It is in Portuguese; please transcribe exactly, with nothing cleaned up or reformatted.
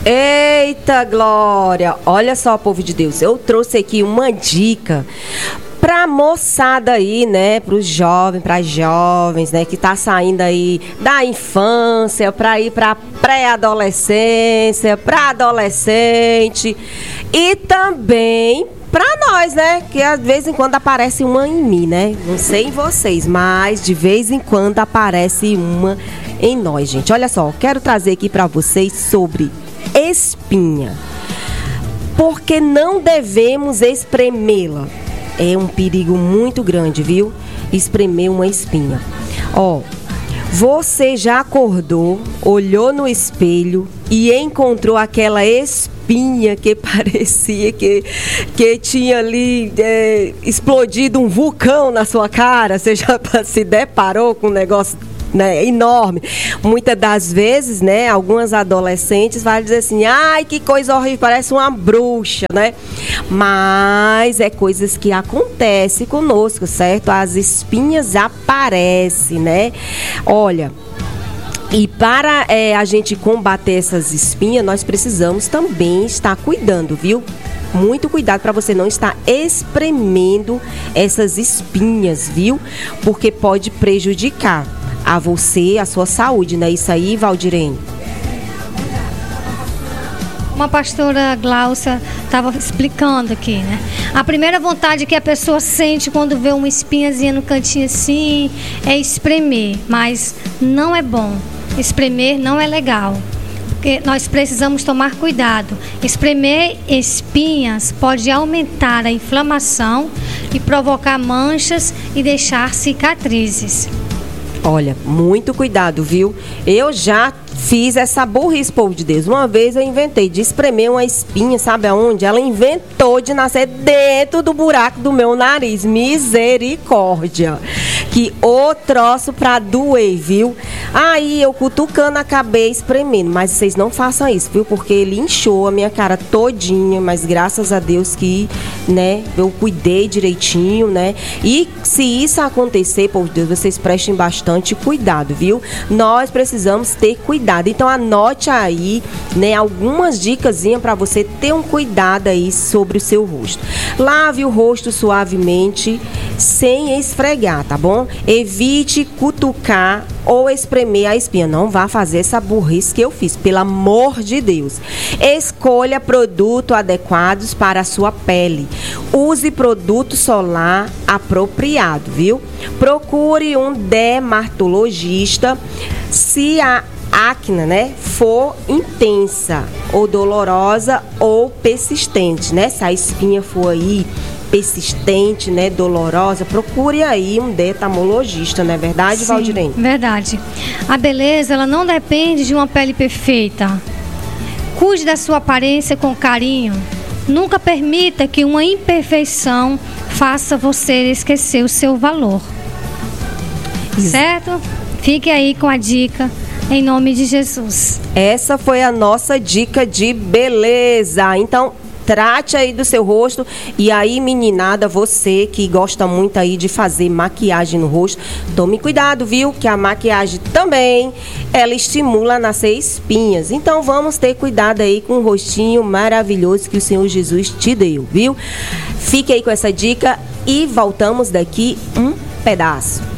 Eita, Glória! Olha só, povo de Deus, eu trouxe aqui uma dica pra moçada aí, né, pros jovens, pras jovens, né, que tá saindo aí da infância pra ir pra pré-adolescência, pra adolescente e também pra nós, né, que de vez em quando aparece uma em mim, né, não sei em vocês, mas de vez em quando aparece uma em nós, gente. Olha só, quero trazer aqui pra vocês sobre espinha, porque não devemos espremê-la. É um perigo muito grande, viu? Espremer uma espinha. Ó, você já acordou, olhou no espelho e encontrou aquela espinha que parecia que, que tinha ali é, explodido um vulcão na sua cara? Você já se deparou com um negócio, né, enorme? Muitas das vezes, né, algumas adolescentes vão dizer assim: ai, que coisa horrível, parece uma bruxa, né? Mas é coisas que acontecem conosco, certo? As espinhas aparecem, né? Olha, e para é, a gente combater essas espinhas, nós precisamos também estar cuidando, viu? Muito cuidado para você não estar espremendo essas espinhas, viu? Porque pode prejudicar a você, a sua saúde, não é isso aí, Valdirene? Uma pastora Gláucia estava explicando aqui, né? A primeira vontade que a pessoa sente quando vê uma espinhazinha no cantinho assim é espremer, mas não é bom. Espremer não é legal, porque nós precisamos tomar cuidado. Espremer espinhas pode aumentar a inflamação e provocar manchas e deixar cicatrizes. Olha, muito cuidado, viu? Eu já fiz essa burrice, povo de Deus. Uma vez eu inventei de espremer uma espinha, sabe aonde? Ela inventou de nascer dentro do buraco do meu nariz. Misericórdia! Que o troço pra doer, viu? Aí eu cutucando, acabei espremendo. Mas vocês não façam isso, viu? Porque ele inchou a minha cara todinha. Mas graças a Deus que, né, eu cuidei direitinho, né? E se isso acontecer, povo de Deus, vocês prestem bastante cuidado, viu? Nós precisamos ter cuidado. Então anote aí, né, algumas dicasinhas para você ter um cuidado aí sobre o seu rosto. Lave o rosto suavemente, sem esfregar, tá bom? Evite cutucar ou espremer a espinha. Não vá fazer essa burrice que eu fiz, pelo amor de Deus. Escolha produtos adequados para a sua pele. Use produto solar apropriado, viu? Procure um dermatologista se a acne, né, for intensa ou dolorosa ou persistente, né? Se a espinha for aí persistente, né, dolorosa, procure aí um dermatologista, não é verdade, Sim, Valdirene? Verdade. A beleza, ela não depende de uma pele perfeita. Cuide da sua aparência com carinho. Nunca permita que uma imperfeição faça você esquecer o seu valor. Isso. Certo? Fique aí com a dica, em nome de Jesus. Essa foi a nossa dica de beleza. Então, trate aí do seu rosto. E aí, meninada, você que gosta muito aí de fazer maquiagem no rosto, tome cuidado, viu? Que a maquiagem também, ela estimula a nascer espinhas. Então, vamos ter cuidado aí com o rostinho maravilhoso que o Senhor Jesus te deu, viu? Fique aí com essa dica e voltamos daqui um pedaço.